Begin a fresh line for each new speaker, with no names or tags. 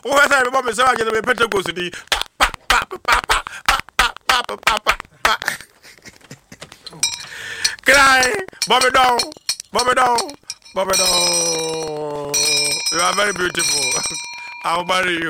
Who has I remember so I get a better go to the cry, Bobby down, Bobby down, Bobby down. You are very beautiful. I'll marry you.